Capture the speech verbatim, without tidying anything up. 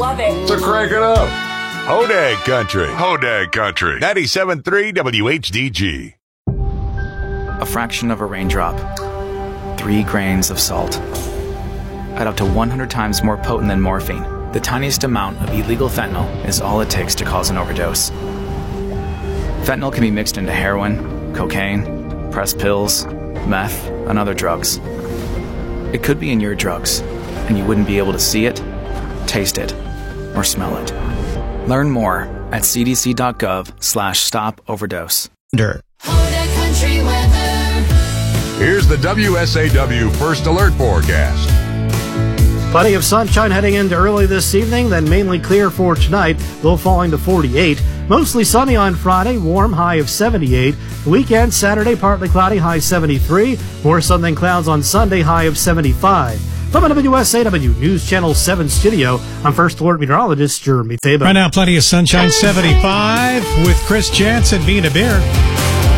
love it. So crank it up. Hodag Country. Hodag Country. ninety-seven point three W H D G. A fraction of a raindrop. Three grains of salt. At up to one hundred times more potent than morphine, the tiniest amount of illegal fentanyl is all it takes to cause an overdose. Fentanyl can be mixed into heroin, cocaine, pressed pills, meth, and other drugs. It could be in your drugs, and you wouldn't be able to see it, taste it, or smell it. Learn more at cdc.gov slash stop overdose. Here's the W S A W First Alert forecast. Plenty of sunshine heading into early this evening, then mainly clear for tonight, low falling to forty-eight. Mostly sunny on Friday, warm, high of seventy-eight. The weekend, Saturday, partly cloudy, high seventy-three. More sun than clouds on Sunday, high of seventy-five. From a W S A W News Channel seven studio, I'm First Alert Meteorologist Jeremy Fabo. Right now, plenty of sunshine, seventy-five with Chris Jansen being a beer.